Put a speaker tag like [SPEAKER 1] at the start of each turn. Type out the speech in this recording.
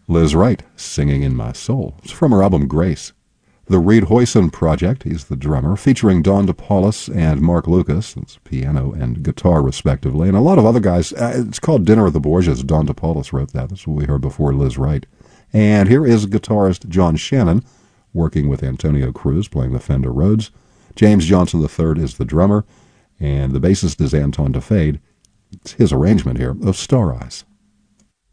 [SPEAKER 1] Liz Wright, Singing in My Soul. It's from her album Grace. The Reed Hoyson Project, he's the drummer, featuring Don DePaulis and Mark Lucas. It's piano and guitar, respectively. And a lot of other guys. It's called Dinner of the Borgias. Don DePaulis wrote that. That's what we heard before Liz Wright. And here is guitarist John Shannon, working with Antonio Cruz, playing the Fender Rhodes. James Johnson III is the drummer, and the bassist is Anton DeFade. It's his arrangement here of Star Eyes.